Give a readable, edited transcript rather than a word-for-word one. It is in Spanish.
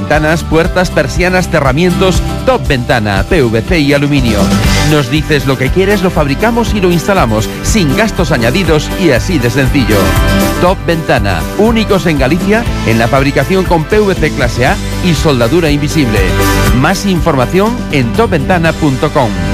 Ventanas, puertas, persianas, cerramientos. Top Ventana, PVC y aluminio. Nos dices lo que quieres, lo fabricamos y lo instalamos, sin gastos añadidos y así de sencillo. Top Ventana, únicos en Galicia en la fabricación con PVC clase A y soldadura invisible. Más información en topventana.com.